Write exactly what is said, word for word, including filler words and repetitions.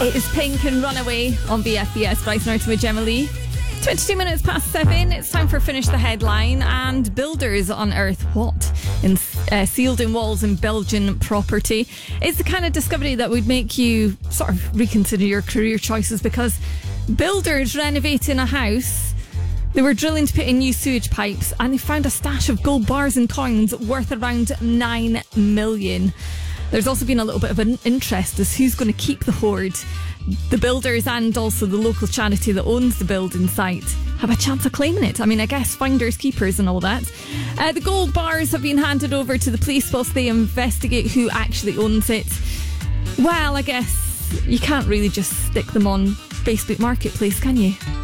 It is Pink and Runaway on B F B S. Bryce Norton with Gemma Lee. twenty-two minutes past seven. It's time for Finish the Headline. And builders unearth what? In, uh, sealed in walls in Belgian property. It's the kind of discovery that would make you sort of reconsider your career choices, because builders renovating a house, they were drilling to put in new sewage pipes, and they found a stash of gold bars and coins worth around nine million. There's also been a little bit of an interest as who's going to keep the hoard. The builders and also the local charity that owns the building site have a chance of claiming it. I mean, I guess finders, keepers and all that. Uh, the gold bars have been handed over to the police whilst they investigate who actually owns it. Well, I guess you can't really just stick them on Facebook Marketplace, can you?